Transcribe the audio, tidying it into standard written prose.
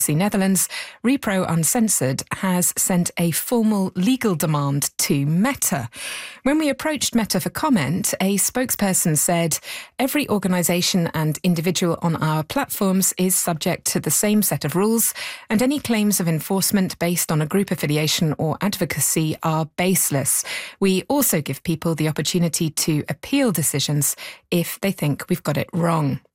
Netherlands, Repro Uncensored has sent a formal legal demand to Meta. When we approached Meta for comment, a spokesperson said, "Every organisation and individual on our platforms is subject to the same set of rules, and any claims of enforcement based on a group affiliation or advocacy are baseless. We also give people the opportunity to appeal decisions if they think we've got it wrong."